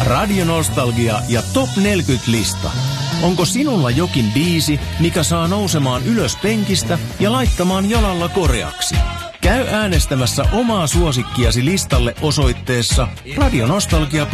Radionostalgia ja Top 40-lista. Onko sinulla jokin biisi, mikä saa nousemaan ylös penkistä ja laittamaan jalalla koreaksi? Käy äänestämässä omaa suosikkiasi listalle osoitteessa radionostalgia.fi.